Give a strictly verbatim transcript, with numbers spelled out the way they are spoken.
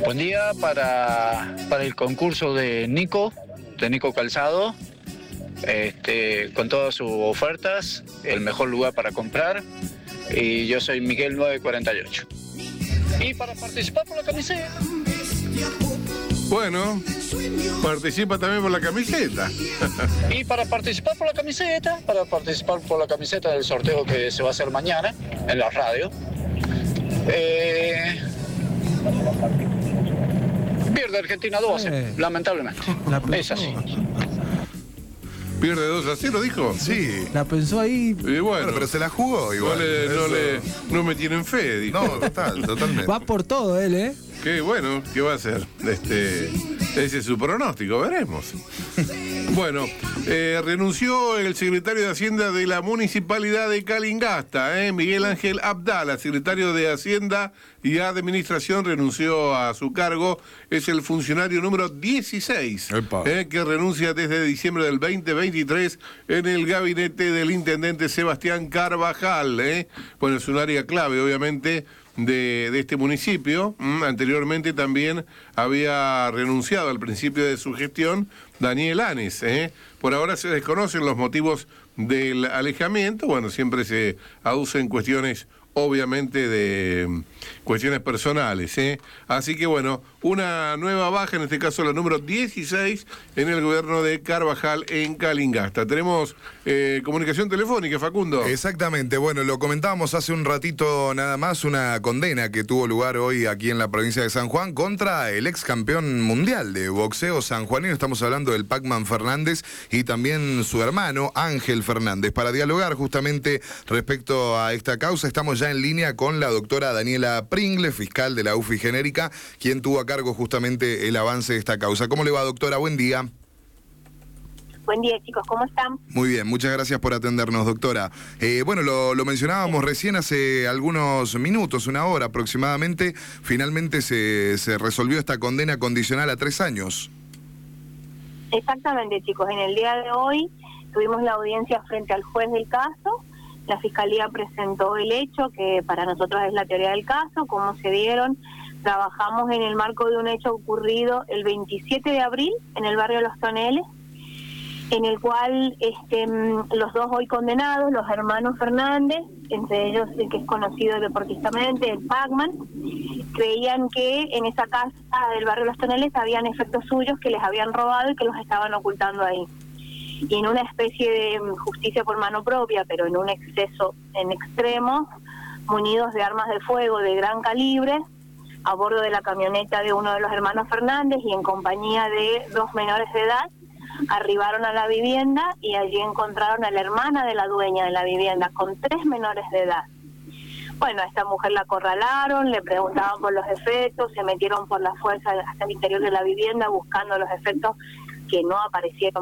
Buen día para, para el concurso de Nico, de Nico Calzado, este, con todas sus ofertas, el mejor lugar para comprar. Y yo soy Miguel nueve cuarenta y ocho. Y para participar por la camiseta. Bueno, participa también por la camiseta. Y para participar por la camiseta, para participar por la camiseta del sorteo que se va a hacer mañana en la radio. Eh, pierde Argentina dos a cero, eh, lamentablemente. Es así. ¿Pierde dos a cero, dijo? Sí. La pensó ahí. Y bueno, bueno, pero se la jugó igual. No, le, no, le, no me tienen fe, dijo. No, total, totalmente. Va por todo él, ¿eh? Qué bueno, ¿qué va a hacer? Este, ese es su pronóstico, veremos. Bueno, eh, renunció el secretario de Hacienda de la Municipalidad de Calingasta, ¿eh? Miguel Ángel Abdala, secretario de Hacienda y Administración, renunció a su cargo. Es el funcionario número dieciséis, eh, que renuncia desde diciembre del veinte veintitrés en el gabinete del intendente Sebastián Carvajal. ¿eh? Bueno, es un área clave, obviamente, De, de este municipio. Mm, anteriormente también había renunciado al principio de su gestión Daniel Anes. ¿eh? Por ahora se desconocen los motivos del alejamiento. Bueno, siempre se aducen cuestiones, obviamente, de cuestiones personales. ¿eh? Así que bueno, una nueva baja, en este caso la número dieciséis, en el gobierno de Carvajal en Calingasta. Tenemos eh, comunicación telefónica, Facundo. Exactamente, bueno, lo comentábamos hace un ratito nada más, una condena que tuvo lugar hoy aquí en la provincia de San Juan contra el ex campeón mundial de boxeo sanjuanino. Estamos hablando del Pac-Man Fernández y también su hermano Ángel Fernández. Para dialogar justamente respecto a esta causa, estamos ya en línea con la doctora Daniela Pringle, fiscal de la U F I Genérica, quien tuvo a cargo justamente el avance de esta causa. ¿Cómo le va, doctora? Buen día. Buen día, chicos, ¿cómo están? Muy bien, muchas gracias por atendernos, doctora. Eh, bueno, lo, lo mencionábamos sí. recién hace algunos minutos, una hora aproximadamente, finalmente se, se resolvió esta condena condicional a tres años. Exactamente, chicos, en el día de hoy tuvimos la audiencia frente al juez del caso. La Fiscalía presentó el hecho, que para nosotros es la teoría del caso, cómo se dieron. Trabajamos en el marco de un hecho ocurrido el veintisiete de abril en el barrio Los Toneles, en el cual este, los dos hoy condenados, los hermanos Fernández, entre ellos el que es conocido deportistamente, el Pac-Man, creían que en esa casa del barrio Los Toneles habían efectos suyos que les habían robado y que los estaban ocultando ahí. Y en una especie de justicia por mano propia, pero en un exceso en extremo, munidos de armas de fuego de gran calibre, a bordo de la camioneta de uno de los hermanos Fernández y en compañía de dos menores de edad, arribaron a la vivienda y allí encontraron a la hermana de la dueña de la vivienda con tres menores de edad. Bueno, a esta mujer la acorralaron, le preguntaban por los efectos, se metieron por la fuerza hasta el interior de la vivienda buscando los efectos que no aparecieron